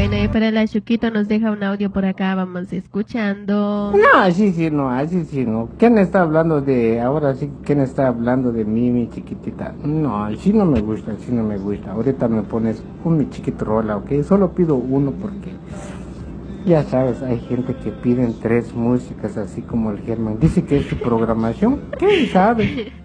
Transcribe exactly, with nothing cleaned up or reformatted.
Bueno, y para la Chuquito nos deja un audio por acá, vamos escuchando. No, así sí, no, así sí, no. ¿Quién está hablando de, ahora sí, quién está hablando de mí, mi chiquitita? No, así no me gusta, así no me gusta. Ahorita me pones un mi chiquito rola, ¿ok? Solo pido uno porque, ya sabes, hay gente que piden tres músicas así como el Germán. Dice que es su programación, ¿quién sabe?